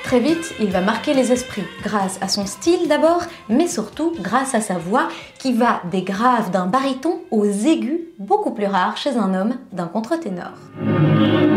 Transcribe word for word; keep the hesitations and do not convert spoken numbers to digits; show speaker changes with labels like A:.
A: Très vite, il va marquer les esprits, grâce à son style d'abord, mais surtout grâce à sa voix qui va des graves d'un baryton aux aigus, beaucoup plus rares chez un homme d'un contre-ténor.